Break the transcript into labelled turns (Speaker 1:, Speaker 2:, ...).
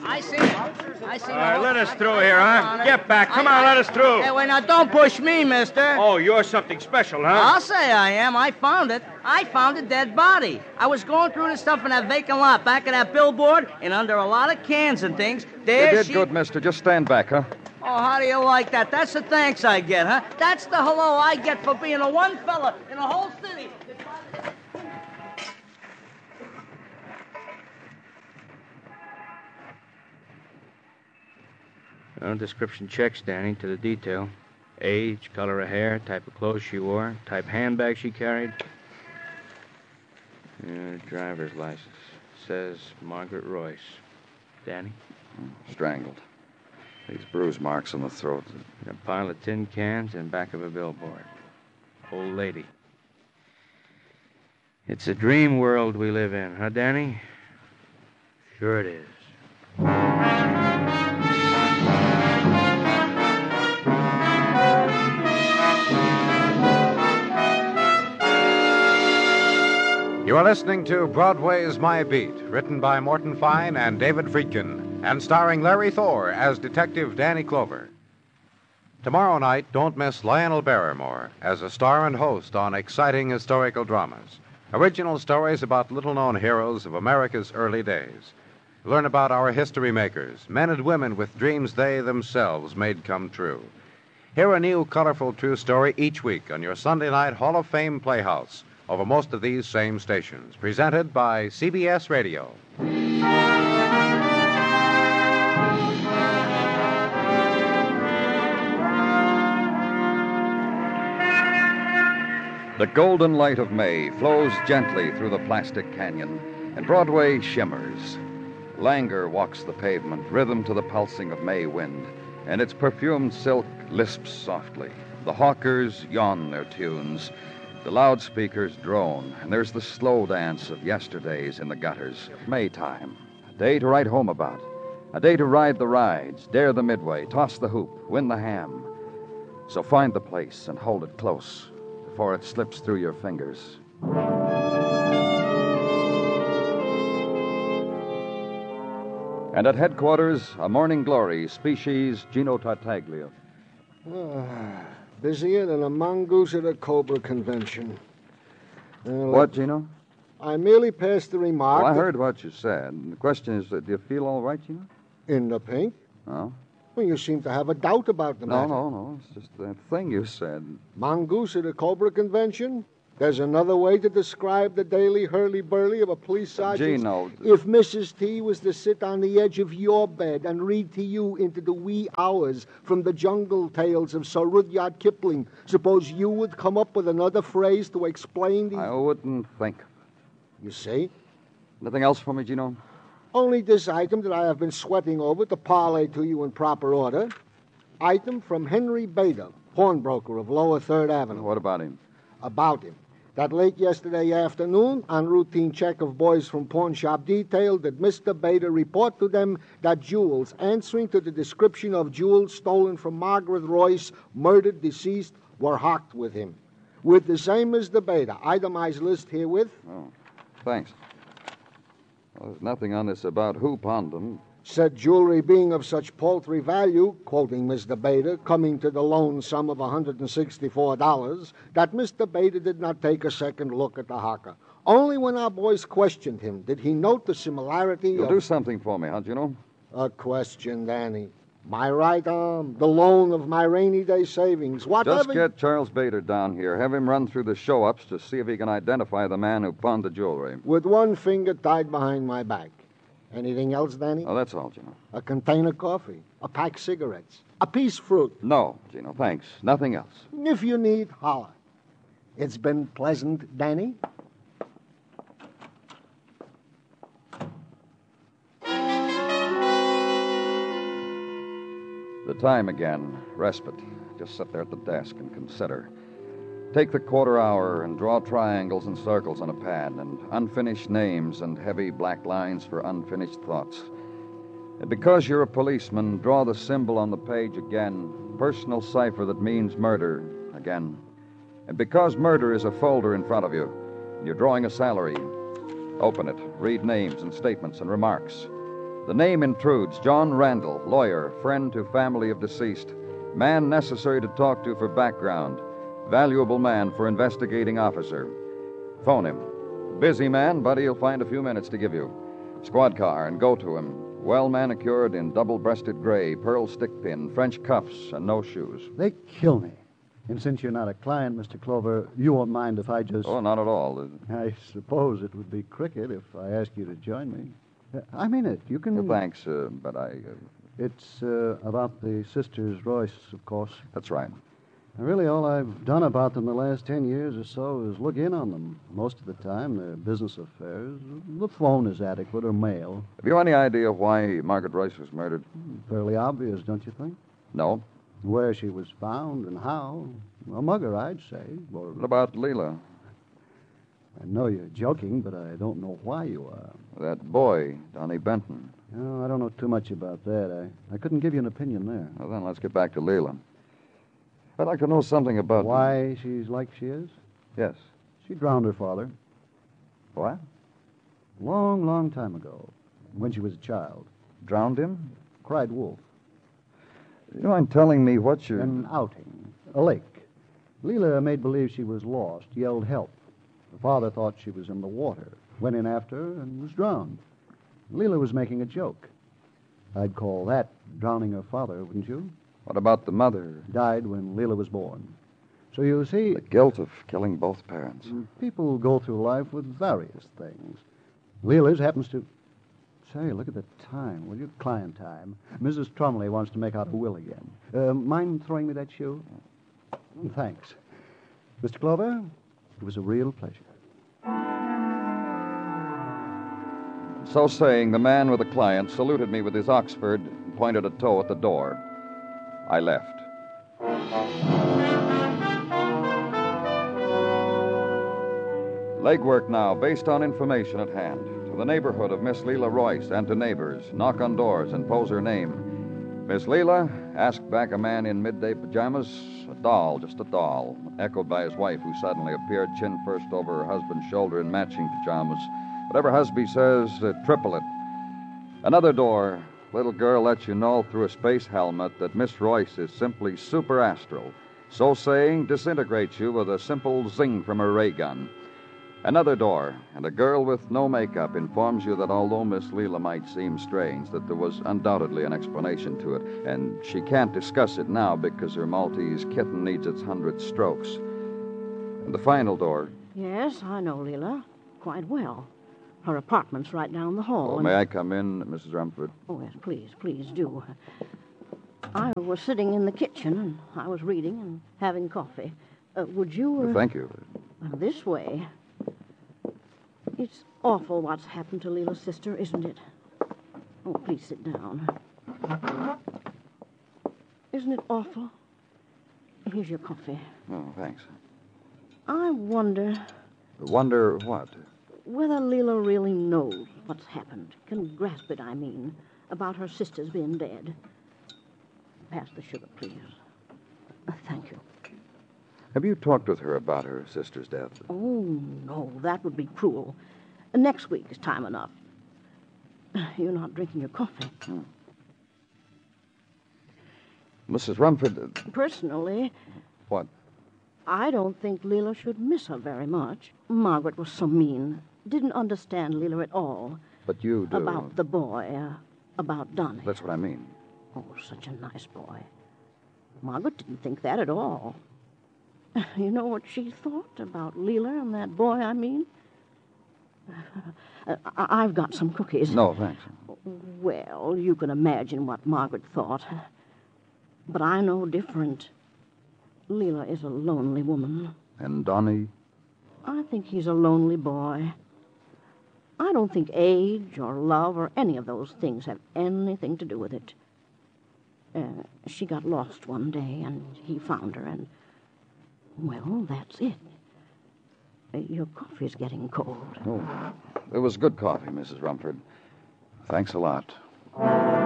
Speaker 1: I see him. I see him.
Speaker 2: All right, let us through here, huh? Get back. Come on, let us through.
Speaker 1: Hey, wait, now, don't push me, mister.
Speaker 2: Oh, you're something special, huh?
Speaker 1: I'll say I am. I found it. I found a dead body. I was going through the stuff in that vacant lot back of that billboard, and under a lot of cans and things, there
Speaker 3: You did good, mister. Just stand back, huh?
Speaker 1: Oh, how do you like that? That's the thanks I get, huh? That's the hello I get for being the one fella in the whole city.
Speaker 2: Well, description checks, Danny, to the detail. Age, color of hair, type of clothes she wore, type handbag she carried. Driver's license. Says Margaret Royce. Danny?
Speaker 3: Strangled. These bruise marks on the throat.
Speaker 2: A pile of tin cans in back of a billboard. Old lady. It's a dream world we live in, huh, Danny? Sure it is.
Speaker 4: You are listening to Broadway's My Beat, written by Morton Fine and David Friedkin, and starring Larry Thor as Detective Danny Clover. Tomorrow night, don't miss Lionel Barrymore as a star and host on exciting historical dramas. Original stories about little-known heroes of America's early days. Learn about our history makers, men and women with dreams they themselves made come true. Hear a new, colorful true story each week on your Sunday night Hall of Fame Playhouse over most of these same stations. Presented by CBS Radio.
Speaker 3: The golden light of May flows gently through the plastic canyon, and Broadway shimmers. Languor walks the pavement, rhythm to the pulsing of May wind, and its perfumed silk lisps softly. The hawkers yawn their tunes. The loudspeakers drone, and there's the slow dance of yesterdays in the gutters. Maytime, a day to write home about, a day to ride the rides, dare the midway, toss the hoop, win the ham. So find the place and hold it close before it slips through your fingers. And at headquarters, a morning glory, species Gino Tartaglia.
Speaker 5: Busier than a mongoose at a Cobra convention.
Speaker 3: What, Gino?
Speaker 5: I merely passed the remark.
Speaker 3: Well, I heard what you said. The question is, do you feel all right, Gino?
Speaker 5: In the pink?
Speaker 3: No.
Speaker 5: Well, you seem to have a doubt about the matter.
Speaker 3: No. It's just that thing you said.
Speaker 5: Mongoose at a Cobra convention? There's another way to describe the daily hurly-burly of a police sergeant.
Speaker 3: Gino.
Speaker 5: If Mrs. T was to sit on the edge of your bed and read to you into the wee hours from the jungle tales of Sir Rudyard Kipling, suppose you would come up with another phrase to explain the...
Speaker 3: I wouldn't think.
Speaker 5: You see?
Speaker 3: Nothing else for me, Gino?
Speaker 5: Only this item that I have been sweating over to parlay to you in proper order. Item from Henry Bader, pawnbroker of Lower 3rd Avenue.
Speaker 3: What about him?
Speaker 5: About him. That late yesterday afternoon, on routine check of boys from pawn shop detailed that Mr. Bader report to them that jewels answering to the description of jewels stolen from Margaret Royce, murdered deceased, were hocked with him. With the same as the Bader. Itemized list herewith.
Speaker 3: Oh, thanks. Well, there's nothing on this about who pawned them.
Speaker 5: Said jewelry being of such paltry value, quoting Mr. Bader, coming to the loan sum of $164, that Mr. Bader did not take a second look at the hocker. Only when our boys questioned him did he note the similarity
Speaker 3: You'll
Speaker 5: of...
Speaker 3: do something for me, huh, Gino?
Speaker 5: A question, Danny. My right arm, the loan of my rainy day savings, whatever...
Speaker 3: Just get Charles Bader down here. Have him run through the show-ups to see if he can identify the man who pawned the jewelry.
Speaker 5: With one finger tied behind my back. Anything else, Danny?
Speaker 3: Oh, that's all, Gino.
Speaker 5: A container of coffee, a pack of cigarettes, a piece of fruit.
Speaker 3: No, Gino, thanks. Nothing else.
Speaker 5: If you need, holler. It's been pleasant, Danny.
Speaker 3: The time again. Respite. Just sit there at the desk and consider. Take the quarter hour and draw triangles and circles on a pad and unfinished names and heavy black lines for unfinished thoughts. And because you're a policeman, draw the symbol on the page again, personal cipher that means murder again. And because murder is a folder in front of you, and you're drawing a salary, open it, read names and statements and remarks. The name intrudes. John Randall, lawyer, friend to family of deceased. Man necessary to talk to for background. Valuable man for investigating officer. Phone him. Busy man, but he'll find a few minutes to give you. Squad car and go to him. Well manicured in double-breasted gray, pearl stick pin, French cuffs, and no shoes.
Speaker 6: They kill me. And since you're not a client, Mr. Clover, you won't mind if I just...
Speaker 3: Oh, not at all.
Speaker 6: I suppose it would be cricket if I asked you to join me. I mean it. You can...
Speaker 3: Thanks, but I...
Speaker 6: It's about the sisters Royce, of course.
Speaker 3: That's right.
Speaker 6: Really, all I've done about them the last 10 years or so is look in on them. Most of the time, they're business affairs. The phone is adequate or mail.
Speaker 3: Have you any idea why Margaret Royce was murdered?
Speaker 6: Fairly obvious, don't you think?
Speaker 3: No.
Speaker 6: Where she was found and how. A mugger, I'd say. Or...
Speaker 3: What about Leela?
Speaker 6: I know you're joking, but I don't know why you are.
Speaker 3: That boy, Donnie Benton.
Speaker 6: No, I don't know too much about that. I couldn't give you an opinion there.
Speaker 3: Well, then let's get back to Leela. I'd like to know something about...
Speaker 6: Why she's like she is?
Speaker 3: Yes.
Speaker 6: She drowned her father.
Speaker 3: What?
Speaker 6: Long, long time ago, when she was a child.
Speaker 3: Drowned him?
Speaker 6: Cried wolf.
Speaker 3: You mind telling me what you...
Speaker 6: An outing. A lake. Leela made believe she was lost, yelled help. The father thought she was in the water, went in after her, and was drowned. Leela was making a joke. I'd call that drowning her father, wouldn't you?
Speaker 3: What about the mother?
Speaker 6: Died when Leela was born. So you see...
Speaker 3: The guilt of killing both parents.
Speaker 6: People go through life with various things. Leela's happens to... Say, look at the time, will you? Client time. Mrs. Trumley wants to make out a will again. Mind throwing me that shoe? Thanks. Mr. Clover, it was a real pleasure.
Speaker 3: So saying, the man with the client saluted me with his Oxford and pointed a toe at the door. I left. Legwork now, based on information at hand. To the neighborhood of Miss Leela Royce and to neighbors. Knock on doors and pose her name. Miss Leela, asked back a man in midday pajamas. A doll, just a doll. Echoed by his wife, who suddenly appeared, chin first over her husband's shoulder in matching pajamas. Whatever husband says, triple it. Another door. Little girl lets you know through a space helmet that Miss Royce is simply super astral. So saying, disintegrates you with a simple zing from her ray gun. Another door, and a girl with no makeup informs you that although Miss Leela might seem strange, that there was undoubtedly an explanation to it, and she can't discuss it now because her Maltese kitten needs its 100 strokes. And the final door.
Speaker 7: Yes, I know Leela quite well. Her apartment's right down the hall.
Speaker 3: Oh, may I come in, Mrs. Rumford?
Speaker 7: Oh, yes, please do. I was sitting in the kitchen, and I was reading and having coffee. Would you...
Speaker 3: Thank you.
Speaker 7: This way. It's awful what's happened to Leela's sister, isn't it? Oh, please sit down. Isn't it awful? Here's your coffee.
Speaker 3: Oh, thanks.
Speaker 7: I wonder...
Speaker 3: Wonder what?
Speaker 7: Whether Leela really knows what's happened. Can grasp it, I mean, about her sisters being dead. Pass the sugar, please. Thank you.
Speaker 3: Have you talked with her about her sister's death?
Speaker 7: Oh, no, that would be cruel. Next week is time enough. You're not drinking your coffee.
Speaker 3: Mrs. Rumford...
Speaker 7: Personally...
Speaker 3: What?
Speaker 7: I don't think Leela should miss her very much. Margaret was so mean. Didn't understand Leela at all.
Speaker 3: But you do.
Speaker 7: About the boy, about Donnie.
Speaker 3: That's what I mean.
Speaker 7: Oh, such a nice boy. Margaret didn't think that at all. You know what she thought about Leela and that boy, I mean? I've got some cookies.
Speaker 3: No, thanks.
Speaker 7: Well, you can imagine what Margaret thought. But I know different. Leela is a lonely woman.
Speaker 3: And Donnie?
Speaker 7: I think he's a lonely boy. I don't think age or love or any of those things have anything to do with it. She got lost one day, and he found her, and... Well, that's it. Your coffee's getting cold.
Speaker 3: Oh, it was good coffee, Mrs. Rumford. Thanks a lot.